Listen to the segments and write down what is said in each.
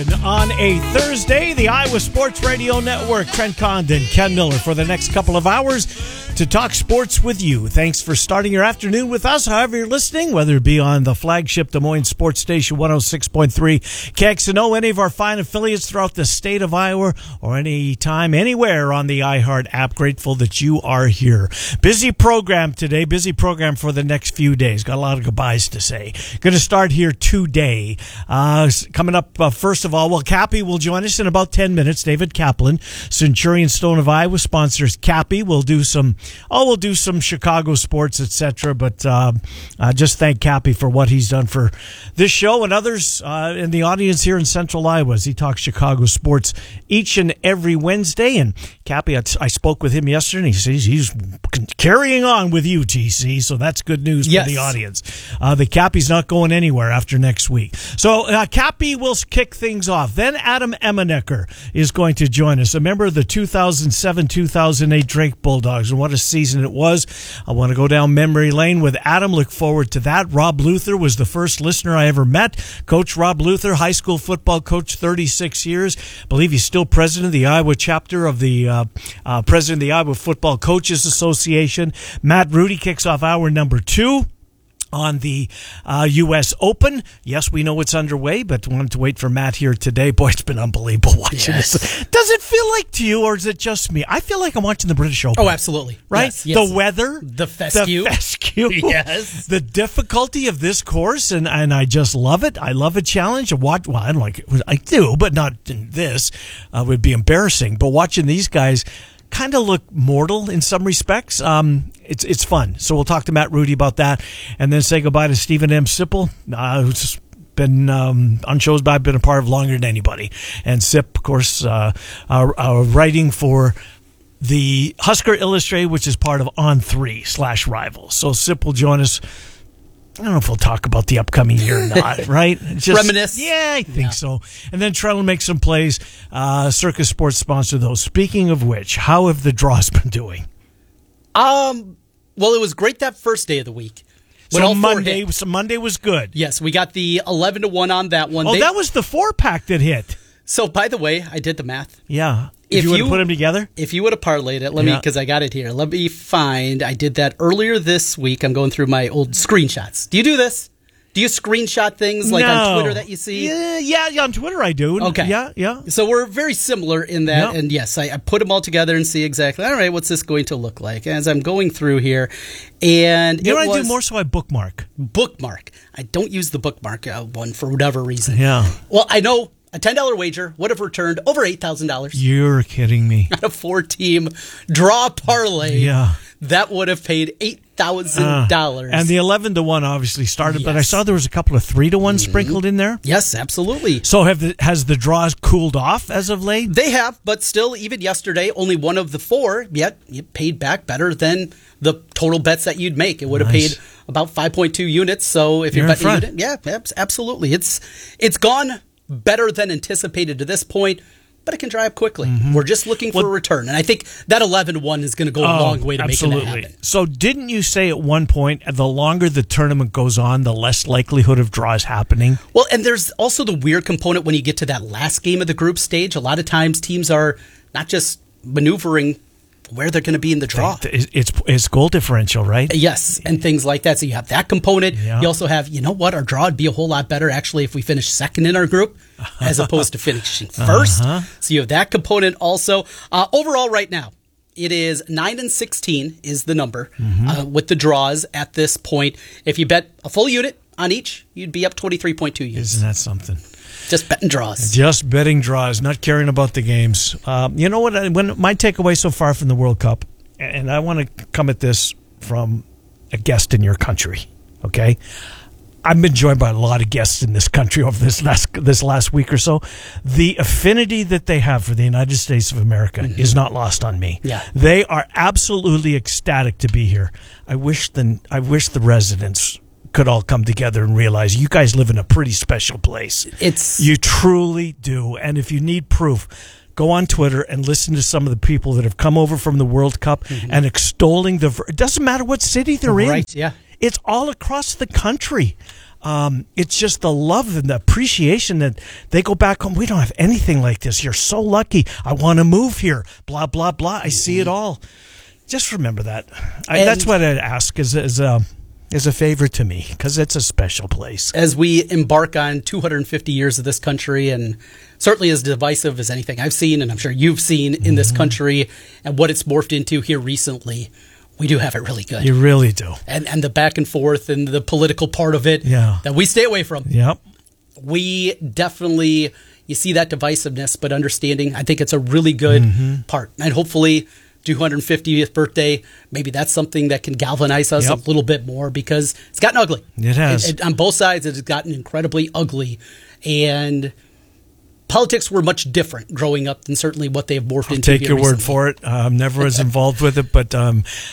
On a Thursday, the Iowa Sports Radio Network, Trent Condon, Ken Miller for the next couple of hours to talk sports with you. Thanks for starting your afternoon with us, however you're listening, whether it be on the flagship Des Moines Sports Station 106.3 KXNO, any of our fine affiliates throughout the state of Iowa, or anytime, anywhere on the iHeart app. Grateful that you are here. Busy program today, busy program for the next few days. Got a lot of goodbyes to say. Going to start here today. Coming up, first of all, well, Cappy will join us in about 10 minutes. David Kaplan, Centurion Stone of Iowa, sponsors Cappy. We'll do some Chicago sports, etc. But just thank Cappy for what he's done for this show and others in the audience here in Central Iowa as he talks Chicago sports each and every Wednesday. And Cappy, I spoke with him yesterday, and he says he's carrying on with you, TC. So that's good news for the audience. The Cappy's not going anywhere after next week. So Cappy will kick things off. Then Adam Emenecker is going to join us, a member of the 2007-2008 Drake Bulldogs. And what a season it was. I want to go down memory lane with Adam. Look forward to that. Rob Luther was the first listener I ever met. Coach Rob Luther, high school football coach, 36 years. I believe he's still president of the Iowa chapter of the president of the Iowa Football Coaches Association. Matt Rudy kicks off hour number 2 on the U.S. Open. Yes, we know it's underway, but wanted to wait for Matt here today. Boy, it's been unbelievable watching this. Does it feel like to you, or is it just me? I feel like I'm watching the British Open. Oh, absolutely. Right? Yes. The weather. The fescue. Yes. The difficulty of this course, and I just love it. I love a challenge. Well, I don't like it. I do, but not in this. Would be embarrassing. But watching these guys kind of look mortal in some respects. It's fun. So we'll talk to Matt Rudy about that, and then say goodbye to Stephen M. Sipple, who's been on shows I've been a part of longer than anybody. And Sip, of course, writing for the Husker Illustrated, which is part of On3/Rivals. So Sip will join us. I don't know if we'll talk about the upcoming year or not, right? Just reminisce. Yeah, I think so. And then Trent will make some plays. Circus Sports sponsor those. Speaking of which, how have the draws been doing? Well, it was great that first day of the week. So Monday was good. Yes, we got the 11-1 on that one. Oh, that was the 4-pack that hit. So, by the way, I did the math. Yeah. If you would have put them together? If you would have parlayed it, because I got it here. Let me find. I did that earlier this week. I'm going through my old screenshots. Do you do this? Do you screenshot things like on Twitter that you see? Yeah, on Twitter I do. Okay. Yeah. So we're very similar in that. And yes, I put them all together and see exactly, all right, what's this going to look like as I'm going through here. And you know what I do more so? I bookmark. I don't use the bookmark one for whatever reason. Yeah. Well, I know a $10 wager would have returned over $8,000. You're kidding me. On a 4-team draw parlay. Yeah. That would have paid $8,000. And the 11-1 obviously started, but I saw there was a couple of 3-1 sprinkled in there. Yes, absolutely. So has the draws cooled off as of late? They have, but still, even yesterday, only one of the 4, yet you paid back better than the total bets that you'd make. It would have paid about 5.2 units. So if you're betting a unit, absolutely. It's gone better than anticipated to this point, but it can dry up quickly. Mm-hmm. We're just looking for a return. And I think that 11-1 is going to go a long way to making that happen. So didn't you say at one point, the longer the tournament goes on, the less likelihood of draws happening? Well, and there's also the weird component when you get to that last game of the group stage. A lot of times teams are not just maneuvering where they're going to be in the draw. It's goal differential, right? Yes, and things like that. So you have that component. Yeah. You also have, our draw would be a whole lot better actually if we finish second in our group as opposed to finishing first. So you have that component also. Overall right now, it is 9-16 is the number with the draws at this point. If you bet a full unit on each, you'd be up 23.2 units. Isn't that something? Just betting draws. Just betting draws, not caring about the games. You know what? When my takeaway so far from the World Cup, and I want to come at this from a guest in your country, okay? I've been joined by a lot of guests in this country over this last week or so. The affinity that they have for the United States of America is not lost on me. Yeah. They are absolutely ecstatic to be here. I wish the residents could all come together and realize you guys live in a pretty special place. You truly do. And if you need proof, go on Twitter and listen to some of the people that have come over from the World Cup and extolling it doesn't matter what city they're in. Right, yeah. It's all across the country. It's just the love and the appreciation that they go back home. We don't have anything like this. You're so lucky. I want to move here. Blah, blah, blah. I see it all. Just remember that. That's what I'd ask as a favor to me, because it's a special place. As we embark on 250 years of this country, and certainly as divisive as anything I've seen, and I'm sure you've seen in this country, and what it's morphed into here recently, we do have it really good. You really do. And the back and forth and the political part of it that we stay away from. Yep. We definitely, you see that divisiveness, but understanding, I think it's a really good part. And hopefully 250th birthday, maybe that's something that can galvanize us a little bit more, because it's gotten ugly. It has. On both sides, it has gotten incredibly ugly. And politics were much different growing up than certainly what they've morphed into. Take your word for it. Never as involved with it, but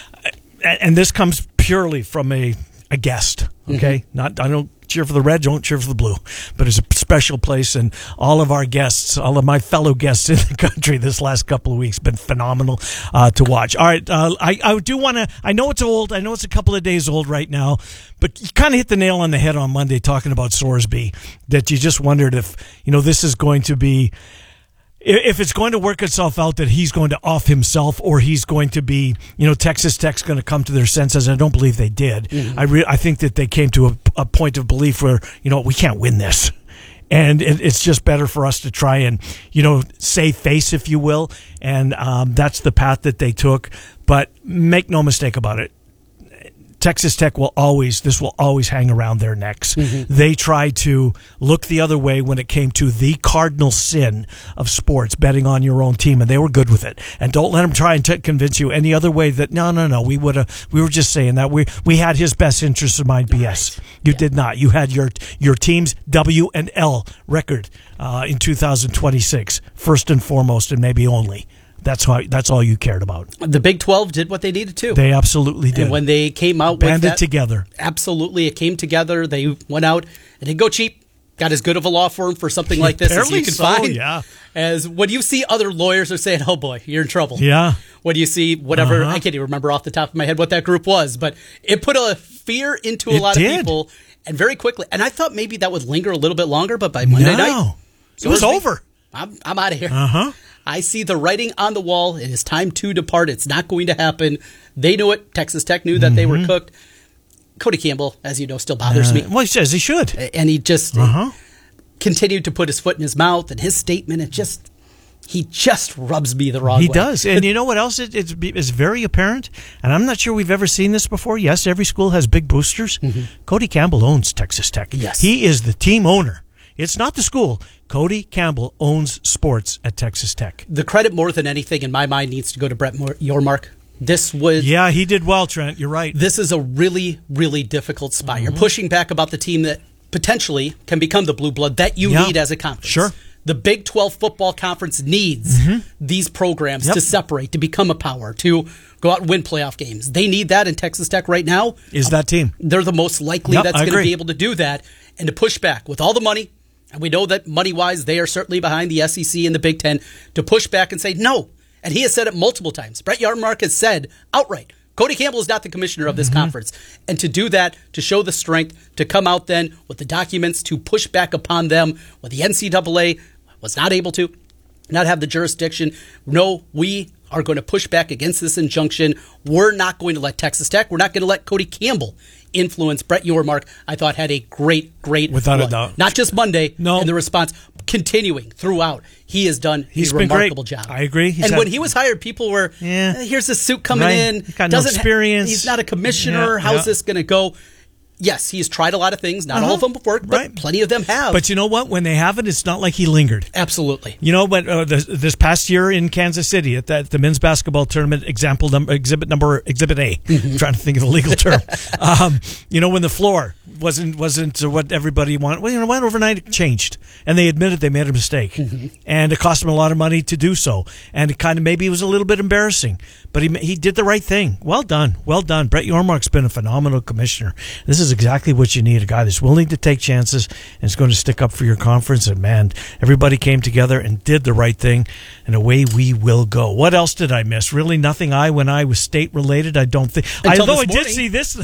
and this comes purely from a guest. Okay, I don't cheer for the red, don't cheer for the blue, but it's a special place, and all of our guests, all of my fellow guests in the country this last couple of weeks been phenomenal to watch. All right, I do want to, I know it's old, I know it's a couple of days old right now, but you kind of hit the nail on the head on Monday talking about Sorsby, that you just wondered if, this is going to be, if it's going to work itself out, that he's going to off himself, or he's going to be, Texas Tech's going to come to their senses. I don't believe they did. I think that they came to a point of belief where, we can't win this. And it's just better for us to try and, save face, if you will. And that's the path that they took. But make no mistake about it. Texas Tech will always hang around their necks. They tried to look the other way when it came to the cardinal sin of sports, betting on your own team, and they were good with it. And don't let them try and convince you any other way that no, we were just saying that we had his best interests in mind. BS. You did not. You had your team's W and L record in 2026 first and foremost, and maybe only. That's all you cared about. The Big 12 did what they needed to. They absolutely did. And when they came out with that, banded together. Absolutely, it came together. They went out and didn't go cheap. Got as good of a law firm for something like this as you can find. Yeah. As when you see other lawyers are saying, "Oh boy, you're in trouble." Yeah. When you see whatever, I can't even remember off the top of my head what that group was, but it put a fear into a lot of people, and very quickly. And I thought maybe that would linger a little bit longer, but by Monday night, it was over. I'm out of here. I see the writing on the wall. It is time to depart. It's not going to happen. They knew it. Texas Tech knew that they were cooked. Cody Campbell, as you know, still bothers me. Well, he says he should. And he just continued to put his foot in his mouth, and his statement, he just rubs me the wrong way. He does. And you know what else is very apparent? And I'm not sure we've ever seen this before. Yes, every school has big boosters. Cody Campbell owns Texas Tech. Yes. He is the team owner. It's not the school. Cody Campbell owns sports at Texas Tech. The credit, more than anything, in my mind, needs to go to Brett Yormark. Yeah, he did well, Trent. You're right. This is a really, really difficult spot. You're pushing back about the team that potentially can become the blue blood that you need as a conference. Sure. The Big 12 football conference needs these programs to separate, to become a power, to go out and win playoff games. They need that, and Texas Tech right now is that team. They're the most likely that's going to be able to do that, and to push back with all the money. And we know that money-wise, they are certainly behind the SEC and the Big Ten, to push back and say no. And he has said it multiple times. Brett Yormark has said outright, Cody Campbell is not the commissioner of this conference. And to do that, to show the strength, to come out then with the documents, to push back upon them, what the NCAA was not able to, not have the jurisdiction. No, we are going to push back against this injunction. We're not going to let Texas Tech, we're not going to let Cody Campbell influence. Brett Yormark, I thought, had a great without a doubt. Not just Monday in the response, continuing throughout. He has done a remarkable job. I agree. When he was hired, people were, here's this suit coming in. He's got no experience. He's not a commissioner. How's this going to go? Yes, he's tried a lot of things. Not all of them have worked, but plenty of them have. But you know what? When they haven't, it's not like he lingered. Absolutely. You know, but this past year in Kansas City at the men's basketball tournament, exhibit A. I'm trying to think of the legal term. When the floor wasn't what everybody wanted. Well, you know what? Overnight it changed, and they admitted they made a mistake, and it cost them a lot of money to do so. And it kind of maybe was a little bit embarrassing, but he did the right thing. Well done. Brett Yormark's been a phenomenal commissioner. This is exactly what you need, a guy that's willing to take chances and is going to stick up for your conference. And, man, everybody came together and did the right thing, and away we will go. What else did I miss? Really nothing when I was state-related, I don't think. Although I did see this.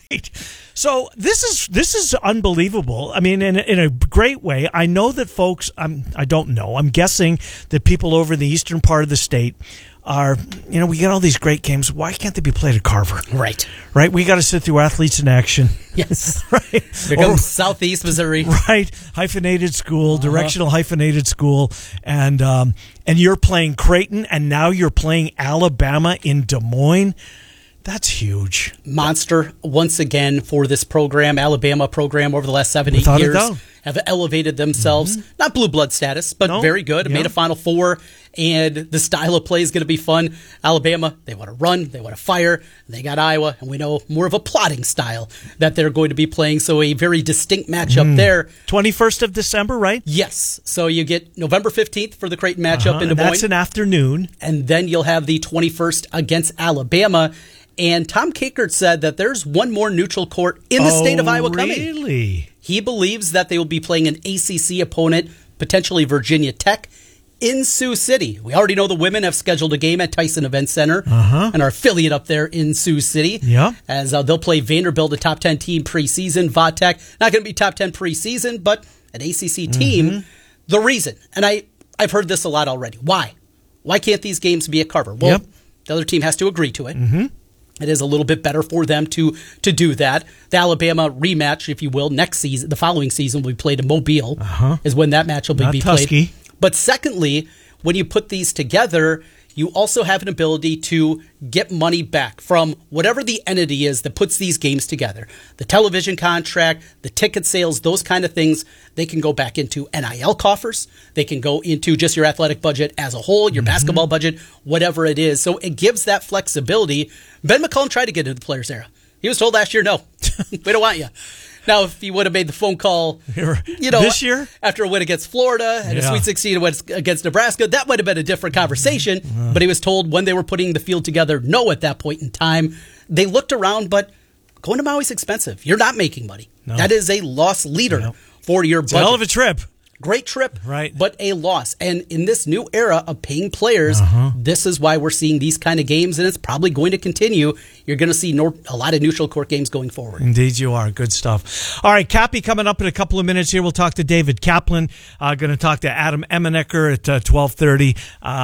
Right. So this is unbelievable. I mean, in a great way. I know that folks. I don't know. I'm guessing that people over in the eastern part of the state are. We get all these great games. Why can't they be played at Carver? Right. Right. We got to sit through Athletes in Action. Yes. Right. Here comes Southeast Missouri. Right. Hyphenated school, directional hyphenated school, and you're playing Creighton, and now you're playing Alabama in Des Moines. That's huge. Monster once again for this program. Alabama program over the last 7-8 years have elevated themselves. Mm-hmm. Not blue blood status, but very good. Made a Final Four, and the style of play is going to be fun. Alabama, they want to run, they want to fire. They got Iowa, and we know more of a plotting style that they're going to be playing. So a very distinct matchup there. 21st of December, right? Yes. So you get November 15th for the Creighton matchup in Des Moines. That's an afternoon. And then you'll have the 21st against Alabama. And Tom Kakert said that there's one more neutral court in the state of Iowa coming. Really? He believes that they will be playing an ACC opponent, potentially Virginia Tech, in Sioux City. We already know the women have scheduled a game at Tyson Event Center and our affiliate up there in Sioux City. Yeah. As they'll play Vanderbilt, a top 10 team preseason. Vatech, not going to be top 10 preseason, but an ACC team. The reason, and I've heard this a lot already. Why? Why can't these games be at Carver? Well, the other team has to agree to it. It is a little bit better for them to do that. The Alabama rematch, if you will, next season, the following season will be played in Mobile, is when that match will be played. But secondly, when you put these together, you also have an ability to get money back from whatever the entity is that puts these games together. The television contract, the ticket sales, those kind of things, they can go back into NIL coffers. They can go into just your athletic budget as a whole, your basketball budget, whatever it is. So it gives that flexibility. Ben McCollum tried to get into the Players Era. He was told last year, no, we don't want you. Now, if he would have made the phone call, this year after a win against Florida and a Sweet 16 against Nebraska, that might have been a different conversation. But he was told when they were putting the field together, no, at that point in time. They looked around, but going to Maui is expensive. You're not making money. No. That is a loss leader for your budget. It's a hell of a trip. Great trip, right? But a loss. And in this new era of paying players, this is why we're seeing these kind of games, and it's probably going to continue. You're going to see a lot of neutral court games going forward. Indeed you are. Good stuff. All right, Cappy coming up in a couple of minutes here. We'll talk to David Kaplan. Going to talk to Adam Emenecker at 12:30.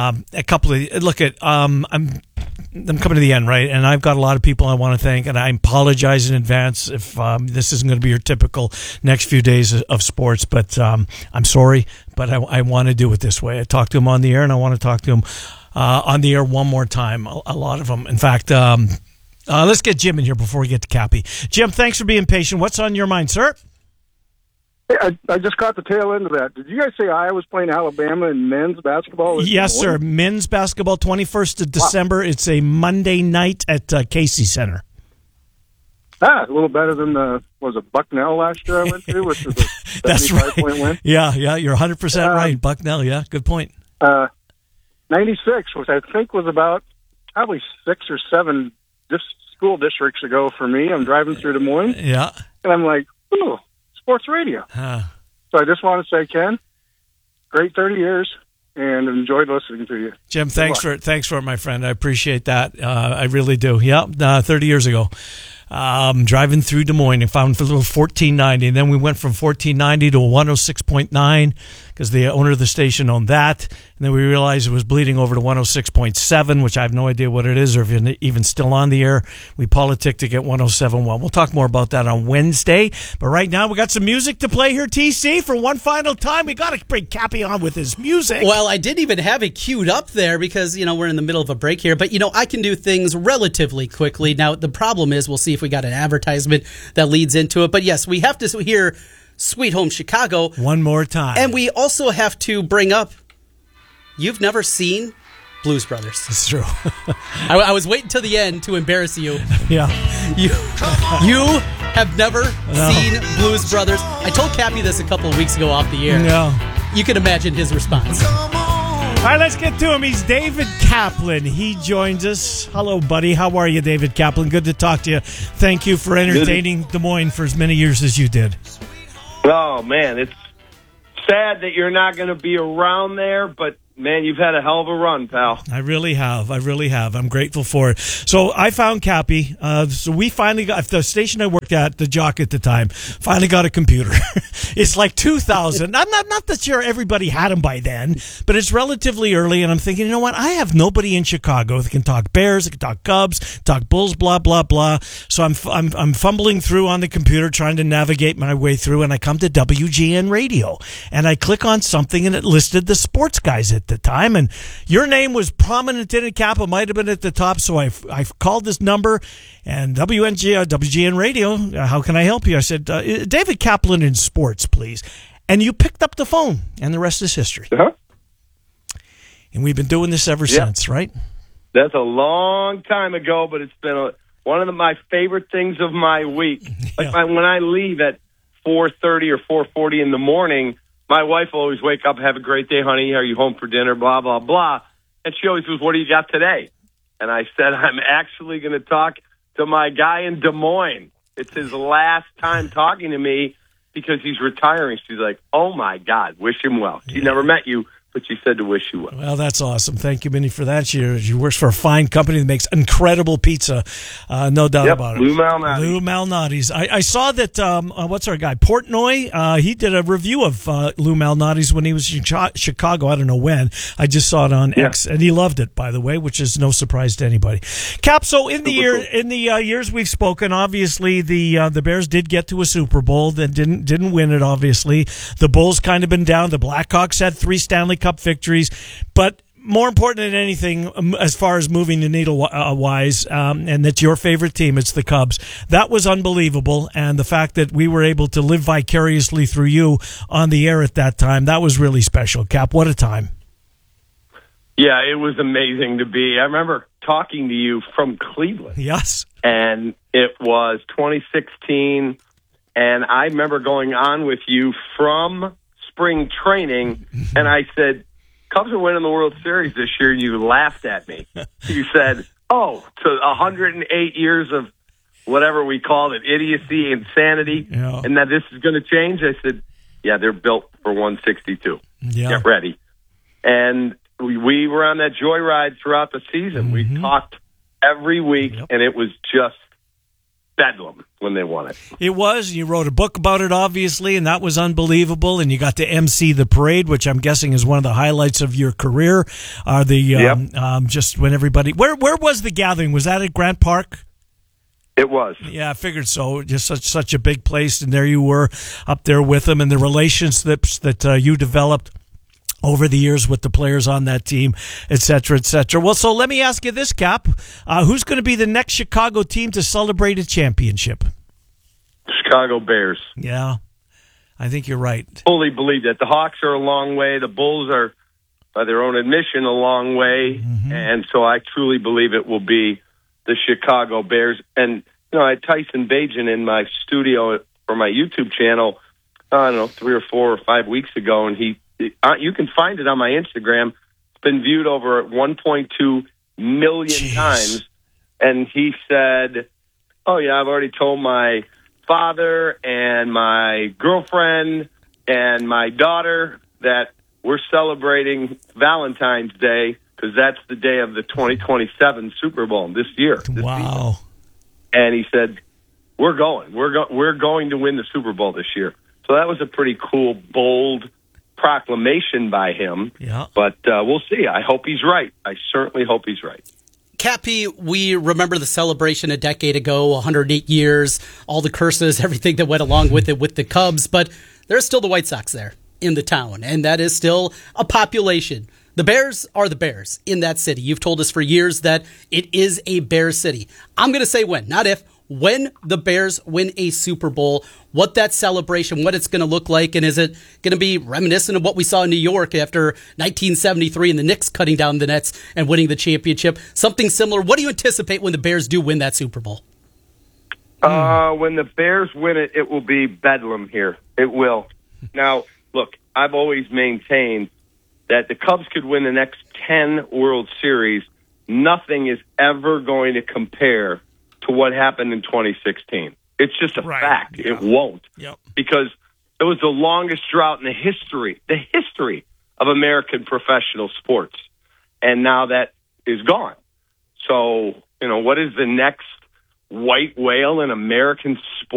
I'm coming to the end, right? And I've got a lot of people I want to thank, and I apologize in advance if this isn't going to be your typical next few days of sports, but I'm sorry, but I want to do it this way. I talked to him on the air, and I want to talk to him on the air one more time, a lot of them. In fact, let's get Jim in here before we get to Cappy. Jim, thanks for being patient. What's on your mind, sir? Hey, I just caught the tail end of that. Did you guys say Iowa's playing Alabama in men's basketball? Yes, sir. Men's basketball, 21st of December. Wow. It's a Monday night at Casey Center. A little better than Bucknell last year I went to, which was a 75-point win. Yeah, you're 100% right. Bucknell, yeah, good point. 96, which I think was about probably 6 or 7 school districts ago for me. I'm driving through Des Moines. Yeah. And I'm like, ooh, sports radio. So I just want to say, Ken, great 30 years, and enjoyed listening to you. Jim, thanks for it, my friend. I appreciate that. I really do. Yeah, 30 years ago. Driving through Des Moines and found a little 1490, and then we went from 1490 to 106.9 because the owner of the station owned that, and then we realized it was bleeding over to 106.7, which I have no idea what it is or if you're even still on the air. We politicked to get 107.1. We'll talk more about that on Wednesday, but right now we got some music to play here, TC, for one final time. We got to bring Cappy on with his music. Well, I didn't even have it queued up there because, we're in the middle of a break here, but, I can do things relatively quickly. Now, the problem is we'll see if we got an advertisement that leads into it, but yes, we have to hear Sweet Home Chicago one more time. And we also have to bring up, you've never seen Blues Brothers. It's true. I was waiting till the end to embarrass you. Yeah. You have never seen Blues Brothers. I told Cappy this a couple of weeks ago off the air. Yeah. You can imagine his response. All right, let's get to him. He's David Kaplan. He joins us. Hello, buddy. How are you, David Kaplan? Good to talk to you. Thank you for entertaining Des Moines for as many years as you did. Oh, man, it's sad that you're not going to be around there, but man, you've had a hell of a run, pal. I really have. I'm grateful for it. So I found Cappy. So we finally got the station I worked at, the Jock at the time, finally got a computer. It's like 2000. I'm not that sure everybody had them by then, but it's relatively early. And I'm thinking, you know what? I have nobody in Chicago that can talk Bears, that can talk Cubs, talk Bulls, blah blah blah. So I'm fumbling through on the computer trying to navigate my way through, and I come to WGN Radio, and I click on something, and it listed the sports guys at the time, and your name was prominent in it, Cap. It might have been at the top, so I called this number, and WGN Radio, how can I help you? I said, David Kaplan in sports, please. And you picked up the phone, and the rest is history. Uh-huh. And we've been doing this ever since, right? That's a long time ago, but it's been one of my favorite things of my week. Like when I leave at 4:30 or 4:40 in the morning, my wife will always wake up, have a great day, honey. Are you home for dinner? Blah, blah, blah. And she always goes, what do you got today? And I said, I'm actually going to talk to my guy in Des Moines. It's his last time talking to me because he's retiring. She's like, oh, my God, wish him well. She never met you, but she said to wish you well. Well, that's awesome. Thank you, Minnie, for that. She works for a fine company that makes incredible pizza. No doubt about it. Lou Malnati. Lou Malnati's. I saw that, what's our guy, Portnoy? He did a review of Lou Malnati's when he was in Chicago. I don't know when. I just saw it on X, and he loved it, by the way, which is no surprise to anybody. Cap, so in the years we've spoken, obviously the Bears did get to a Super Bowl, then didn't win it, obviously. The Bulls kind of been down. The Blackhawks had 3 Stanley Cup victories, but more important than anything, as far as moving the needle wise, and that's your favorite team, it's the Cubs. That was unbelievable, and the fact that we were able to live vicariously through you on the air at that time, that was really special. Cap, what a time. Yeah, it was amazing to be. I remember talking to you from Cleveland. Yes. And it was 2016, and I remember going on with you from spring training, and I said, Cubs are winning the World Series this year, and you laughed at me. You said, to 108 years of whatever we called it, idiocy, insanity, and that this is going to change. I said, yeah, they're built for 162. Yeah. Get ready. And we were on that joyride throughout the season. We talked every week, and it was just bedlam when they won it. It was. You wrote a book about it, obviously, and that was unbelievable. And you got to MC the parade, which I'm guessing is one of the highlights of your career. Just when everybody, where was the gathering? Was that at Grant Park? It was. Yeah, I figured so. Just such a big place, and there you were up there with them, and the relationships that you developed over the years with the players on that team, et cetera, et cetera. Well, so let me ask you this, Cap. Who's going to be the next Chicago team to celebrate a championship? Chicago Bears. Yeah, I think you're right. Fully believe that. The Hawks are a long way. The Bulls are, by their own admission, a long way. And so I truly believe it will be the Chicago Bears. And, I had Tyson Bagent in my studio for my YouTube channel, I don't know, 3 or 4 or 5 weeks ago, and you can find it on my Instagram. It's been viewed over 1.2 million times. And he said, oh, yeah, I've already told my father and my girlfriend and my daughter that we're celebrating Valentine's Day because that's the day of the 2027 Super Bowl this year. Wow. Season. And he said, we're going. We're going to win the Super Bowl this year. So that was a pretty cool, bold proclamation by him. Yeah. But we'll see. I hope he's right. I certainly hope he's right. Cappy, we remember the celebration a decade ago, 108 years, all the curses, everything that went along with it with the Cubs, but there's still the White Sox there in the town, and that is still a population. The Bears are the Bears in that city. You've told us for years that it is a Bears city. I'm going to say when, not if. When the Bears win a Super Bowl, what that celebration, what it's going to look like, and is it going to be reminiscent of what we saw in New York after 1973 and the Knicks cutting down the nets and winning the championship? Something similar. What do you anticipate when the Bears do win that Super Bowl? When the Bears win it, it will be bedlam here. It will. Now, look, I've always maintained that the Cubs could win the next 10 World Series. Nothing is ever going to compare to what happened in 2016. It's just a fact. Yeah. It won't. Yep. Because it was the longest drought in the history of American professional sports. And now that is gone. So, what is the next white whale in American sports?